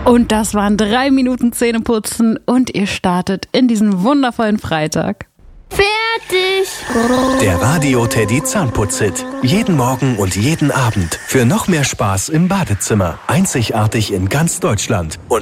Und das waren 3 Minuten Zähneputzen und ihr startet in diesen wundervollen Freitag. Fertig! Der Radio Teddy Zahnputz-Hit. Jeden Morgen und jeden Abend. Für noch mehr Spaß im Badezimmer. Einzigartig in ganz Deutschland. Und